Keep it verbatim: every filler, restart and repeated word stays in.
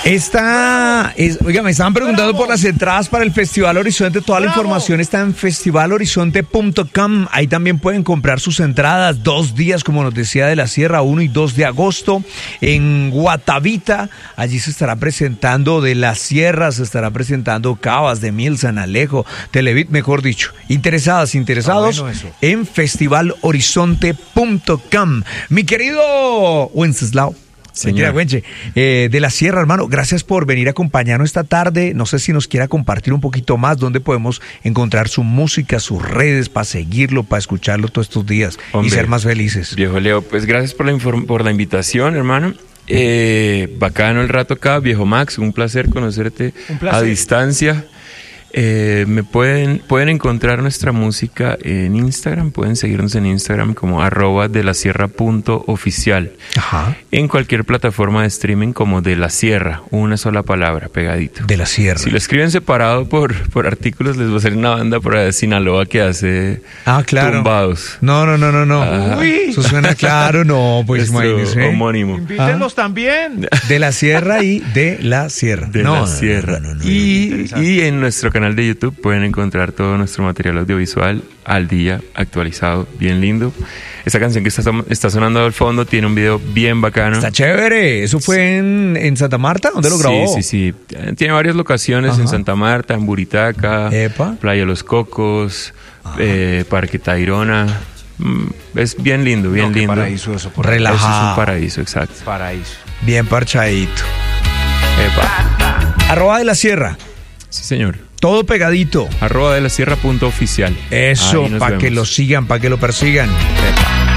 Esta es, oiga, me estaban preguntando por las entradas para el Festival Horizonte. Toda la información está en festival horizonte punto com. Ahí también pueden comprar sus entradas. Dos días, como nos decía, de la Sierra, uno y dos de agosto. En Guatavita, allí se estará presentando De la Sierra, se estará presentando Cabas, de Mil, San Alejo, Televit, mejor dicho. Interesadas, interesados, ah, bueno, en festival horizonte punto com. Mi querido Wenceslao, señora Wenche, eh, de la Sierra, hermano, gracias por venir a acompañarnos esta tarde. No sé si nos quiera compartir un poquito más dónde podemos encontrar su música, sus redes, para seguirlo, para escucharlo todos estos días. Hombre, y ser más felices. Viejo Leo, pues gracias por la, inform- por la invitación, hermano. Eh, bacano el rato acá, viejo Max, un placer conocerte un placer. a distancia. Eh, me pueden, pueden encontrar nuestra música en Instagram, pueden seguirnos en Instagram como arroba de la sierra punto oficial. Ajá. En cualquier plataforma de streaming como De la Sierra, una sola palabra, pegadito. De la Sierra. Si lo escriben separado por, por artículos, les va a hacer una banda por ahí de Sinaloa que hace ah, claro. tumbados. No, no, no, no, no. Ah. Uy. Eso suena claro, no, pues imagínese. Homónimo. Invítenlos ah. también. De la Sierra y De la Sierra. De no, la Sierra. No, no, no, no, y, y en nuestro canal de YouTube pueden encontrar todo nuestro material audiovisual al día, actualizado, bien lindo. Esta canción que está, está sonando al fondo tiene un video bien bacano. Está chévere. ¿Eso fue en, en Santa Marta? ¿Dónde lo grabó? Sí, sí, sí. Tiene varias locaciones. Ajá. En Santa Marta, en Buritaca, Epa. Playa Los Cocos, eh, Parque Tayrona. Es bien lindo, bien no, lindo. Paraíso eso, por relajado. Eso es un paraíso, exacto. Paraíso. Bien parchadito. Epa. Arroba de la Sierra. Sí, señor. Todo pegadito. Arroba de la sierra punto oficial. Eso, para que lo sigan, para que lo persigan. Epa.